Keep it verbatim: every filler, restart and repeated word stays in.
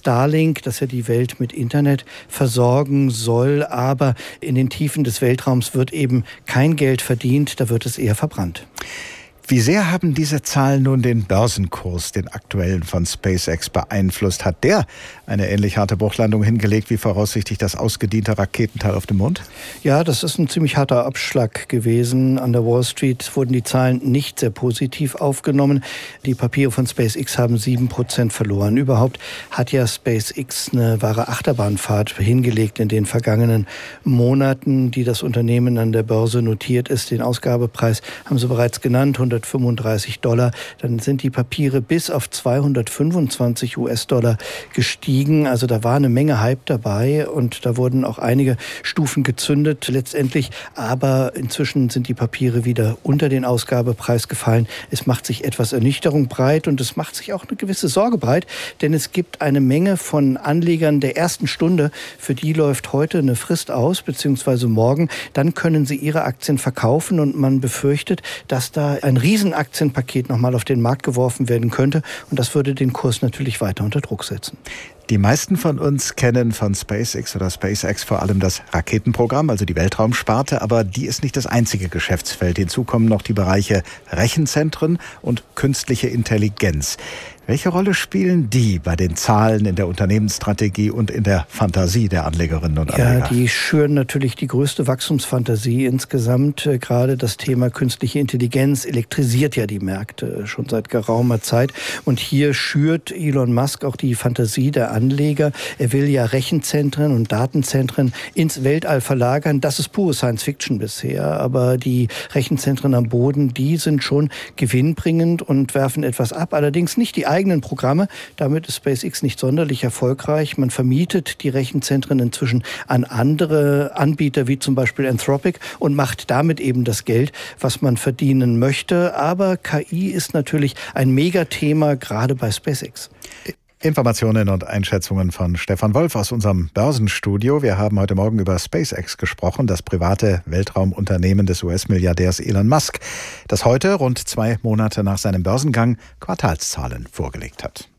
Starlink, das ja die Welt mit Internet versorgen soll. Aber in den Tiefen des Weltraums wird eben kein Geld verdient, da wird es eher verbrannt. Wie sehr haben diese Zahlen nun den Börsenkurs, den aktuellen von SpaceX, beeinflusst? Hat der eine ähnlich harte Bruchlandung hingelegt wie voraussichtlich das ausgediente Raketenteil auf dem Mond? Ja, das ist ein ziemlich harter Abschlag gewesen. An der Wall Street wurden die Zahlen nicht sehr positiv aufgenommen. Die Papiere von SpaceX haben sieben Prozent verloren. Überhaupt hat ja SpaceX eine wahre Achterbahnfahrt hingelegt in den vergangenen Monaten, die das Unternehmen an der Börse notiert ist. Den Ausgabepreis haben Sie bereits genannt, hundertfünfunddreißig Dollar. Dann sind die Papiere bis auf zweihundertfünfundzwanzig US-Dollar gestiegen. Also da war eine Menge Hype dabei und da wurden auch einige Stufen gezündet letztendlich. Aber inzwischen sind die Papiere wieder unter den Ausgabepreis gefallen. Es macht sich etwas Ernüchterung breit und es macht sich auch eine gewisse Sorge breit, denn es gibt eine Menge von Anlegern der ersten Stunde, für die läuft heute eine Frist aus, beziehungsweise morgen. Dann können sie ihre Aktien verkaufen und man befürchtet, dass da ein Riesenaktienpaket nochmal auf den Markt geworfen werden könnte und das würde den Kurs natürlich weiter unter Druck setzen. Die meisten von uns kennen von SpaceX oder SpaceX vor allem das Raketenprogramm, also die Weltraumsparte, aber die ist nicht das einzige Geschäftsfeld. Hinzu kommen noch die Bereiche Rechenzentren und künstliche Intelligenz. Welche Rolle spielen die bei den Zahlen in der Unternehmensstrategie und in der Fantasie der Anlegerinnen und Anleger? Ja, die schüren natürlich die größte Wachstumsfantasie insgesamt. Gerade das Thema künstliche Intelligenz elektrisiert ja die Märkte schon seit geraumer Zeit. Und hier schürt Elon Musk auch die Fantasie der Anleger. Er will ja Rechenzentren und Datenzentren ins Weltall verlagern. Das ist pure Science-Fiction bisher. Aber die Rechenzentren am Boden, die sind schon gewinnbringend und werfen etwas ab. Allerdings nicht die eigenen Programme. Damit ist SpaceX nicht sonderlich erfolgreich. Man vermietet die Rechenzentren inzwischen an andere Anbieter, wie zum Beispiel Anthropic, und macht damit eben das Geld, was man verdienen möchte. Aber K I ist natürlich ein Megathema, gerade bei SpaceX. Informationen und Einschätzungen von Stefan Wolf aus unserem Börsenstudio. Wir haben heute Morgen über SpaceX gesprochen, das private Weltraumunternehmen des U S-Milliardärs Elon Musk, das heute, rund zwei Monate nach seinem Börsengang, Quartalszahlen vorgelegt hat.